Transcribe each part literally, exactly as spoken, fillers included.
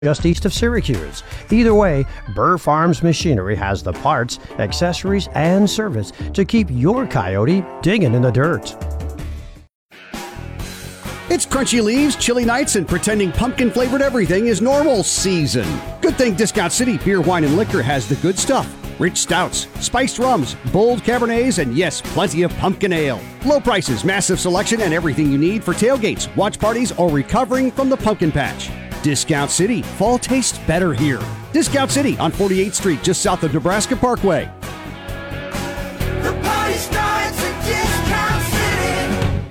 just east of Syracuse. Either way, Burr Farms Machinery has the parts, accessories, and service to keep your coyote digging in the dirt. It's Crunchy Leaves, Chili Nights, and pretending pumpkin-flavored everything is normal season. Good thing Discount City Beer, Wine, and Liquor has the good stuff. Rich stouts, spiced rums, bold Cabernets, and yes, plenty of pumpkin ale. Low prices, massive selection, and everything you need for tailgates, watch parties, or recovering from the pumpkin patch. Discount City. Fall tastes better here. Discount City on forty-eighth Street, just south of Nebraska Parkway. The party starts at Discount City.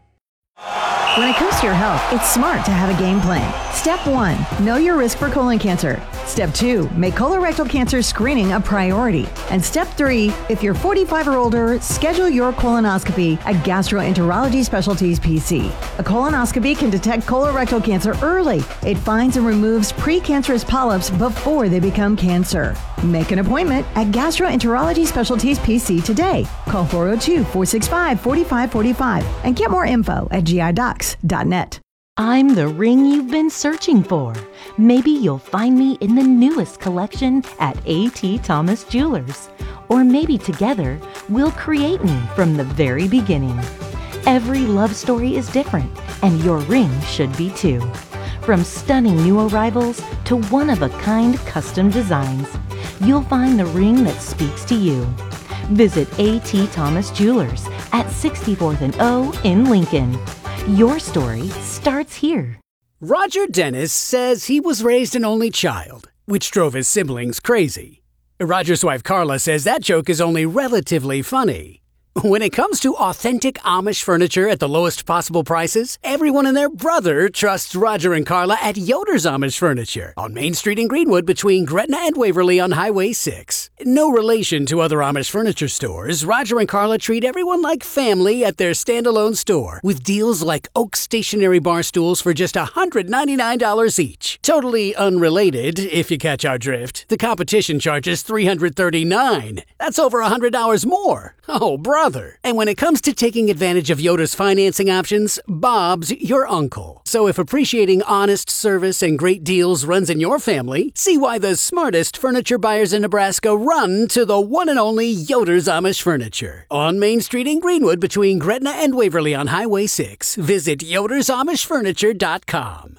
When it comes to your health, it's smart to have a game plan. Step one, know your risk for colon cancer. Step two, make colorectal cancer screening a priority. And step three, if you're forty-five or older, schedule your colonoscopy at Gastroenterology Specialties P C. A colonoscopy can detect colorectal cancer early. It finds and removes precancerous polyps before they become cancer. Make an appointment at Gastroenterology Specialties P C today. Call four oh two, four six five, four five four five and get more info at G I docs dot net. I'm the ring you've been searching for. Maybe you'll find me in the newest collection at A T Thomas Jewelers. Or maybe together, we'll create me from the very beginning. Every love story is different, and your ring should be too. From stunning new arrivals to one-of-a-kind custom designs, you'll find the ring that speaks to you. Visit A T Thomas Jewelers at sixty-fourth and O in Lincoln. Your story starts here. Roger Dennis says he was raised an only child, which drove his siblings crazy. Roger's wife Carla says that joke is only relatively funny. When it comes to authentic Amish furniture at the lowest possible prices, everyone and their brother trusts Roger and Carla at Yoder's Amish Furniture on Main Street in Greenwood between Gretna and Waverly on Highway six. No relation to other Amish furniture stores, Roger and Carla treat everyone like family at their standalone store with deals like oak stationary bar stools for just one hundred ninety-nine dollars each. Totally unrelated, if you catch our drift. The competition charges three hundred thirty-nine dollars. That's over one hundred dollars more. Oh, brother. And when it comes to taking advantage of Yoder's financing options, Bob's your uncle. So if appreciating honest service and great deals runs in your family, see why the smartest furniture buyers in Nebraska run to the one and only Yoder's Amish Furniture. On Main Street in Greenwood between Gretna and Waverly on Highway six. Visit Yoder's Amish Furniture dot com.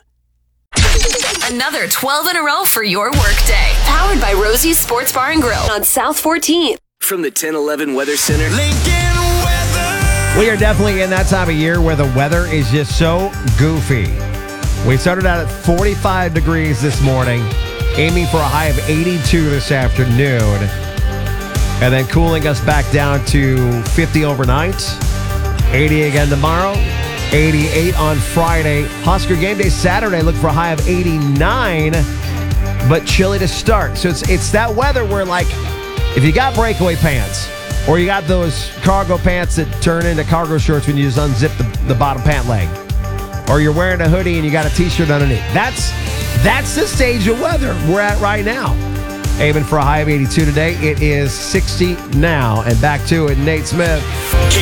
Another twelve in a row for your workday. Powered by Rosie's Sports Bar and Grill on South fourteenth. From the ten eleven Weather Center. Lincoln weather. We are definitely in that time of year where the weather is just so goofy. We started out at forty-five degrees this morning, aiming for a high of eighty-two this afternoon, and then cooling us back down to fifty overnight, eighty again tomorrow, eighty-eight on Friday. Husker game day Saturday, look for a high of eighty-nine, but chilly to start. So it's it's that weather where, like, if you got breakaway pants, or you got those cargo pants that turn into cargo shorts when you just unzip the, the bottom pant leg, or you're wearing a hoodie and you got a t-shirt underneath, that's that's the stage of weather we're at right now. Aiming for a high of eighty-two today. It is sixty now, and back to it, Nate Smith. Kick